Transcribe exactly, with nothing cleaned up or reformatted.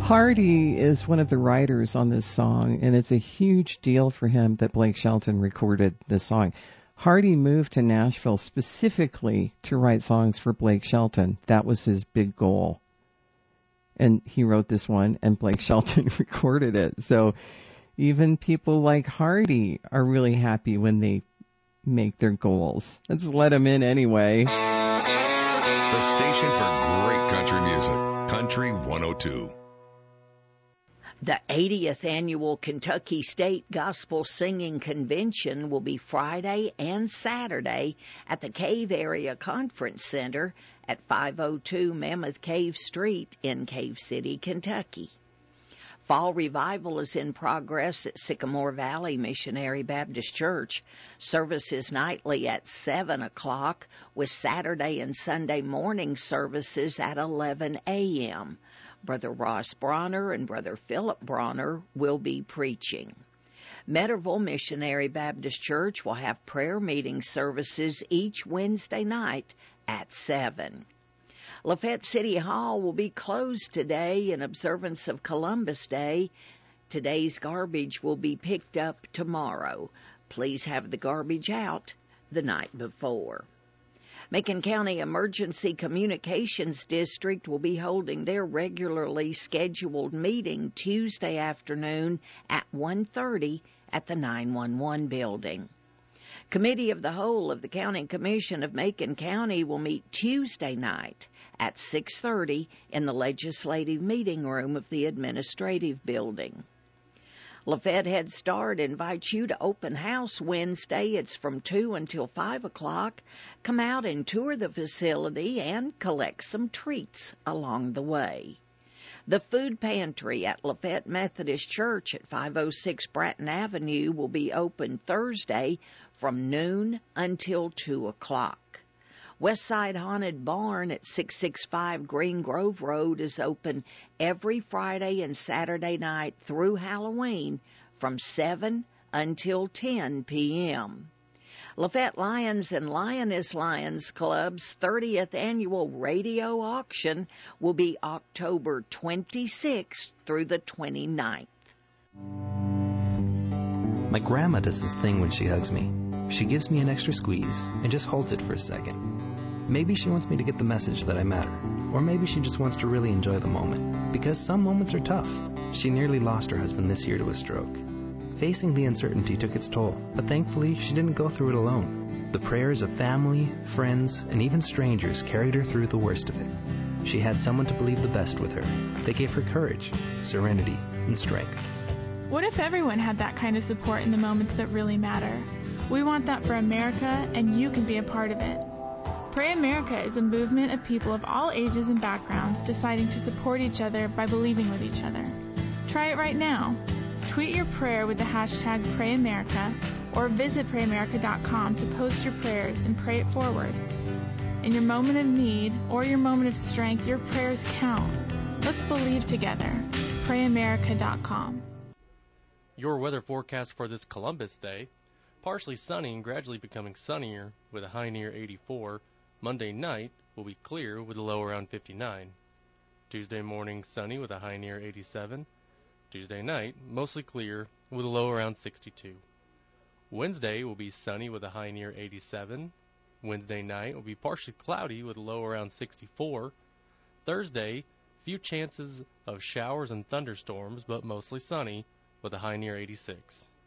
Hardy is one of the writers on this song, and it's a huge deal for him that Blake Shelton recorded this song. Hardy moved to Nashville specifically to write songs for Blake Shelton. That was his big goal. And he wrote this one, and Blake Shelton recorded it. So even people like Hardy are really happy when they make their goals. Let's let him in anyway. The station for great country music, Country one oh two. The eightieth Annual Kentucky State Gospel Singing Convention will be Friday and Saturday at the Cave Area Conference Center at five oh two Mammoth Cave Street in Cave City, Kentucky. Fall revival is in progress at Sycamore Valley Missionary Baptist Church. Services nightly at seven o'clock with Saturday and Sunday morning services at eleven a.m. Brother Ross Bronner and Brother Philip Bronner will be preaching. Meadowville Missionary Baptist Church will have prayer meeting services each Wednesday night at seven. Lafayette City Hall will be closed today in observance of Columbus Day. Today's garbage will be picked up tomorrow. Please have the garbage out the night before. Macon County Emergency Communications District will be holding their regularly scheduled meeting Tuesday afternoon at one thirty at the nine one one building. Committee of the Whole of the County Commission of Macon County will meet Tuesday night at six thirty in the Legislative Meeting Room of the Administrative Building. Lafayette Head Start invites you to open house Wednesday. It's from two until five o'clock. Come out and tour the facility and collect some treats along the way. The food pantry at Lafayette Methodist Church at five oh six Bratton Avenue will be open Thursday from noon until two o'clock. Westside Haunted Barn at six sixty-five Green Grove Road is open every Friday and Saturday night through Halloween from seven until ten p.m. Lafayette Lions and Lioness Lions Club's thirtieth annual radio auction will be October twenty-sixth through the twenty-ninth. My grandma does this thing when she hugs me. She gives me an extra squeeze and just holds it for a second. Maybe she wants me to get the message that I matter, or maybe she just wants to really enjoy the moment, because some moments are tough. She nearly lost her husband this year to a stroke. Facing the uncertainty took its toll, but thankfully she didn't go through it alone. The prayers of family, friends, and even strangers carried her through the worst of it. She had someone to believe the best with her. They gave her courage, serenity, and strength. What if everyone had that kind of support in the moments that really matter? We want that for America, and you can be a part of it. Pray America is a movement of people of all ages and backgrounds deciding to support each other by believing with each other. Try it right now. Tweet your prayer with the hashtag PrayAmerica or visit pray america dot com to post your prayers and pray it forward. In your moment of need or your moment of strength, your prayers count. Let's believe together. pray america dot com. Your weather forecast for this Columbus Day: partially sunny and gradually becoming sunnier with a high near eighty-four. Monday night will be clear with a low around fifty-nine. Tuesday morning sunny with a high near eighty-seven. Tuesday night mostly clear with a low around sixty-two. Wednesday will be sunny with a high near eighty-seven. Wednesday night will be partially cloudy with a low around sixty-four. Thursday, few chances of showers and thunderstorms, but mostly sunny with a high near eighty-six.